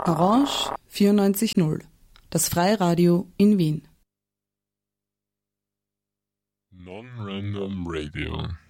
Orange 94.0, das Freiradio in Wien. Non-Random Radio.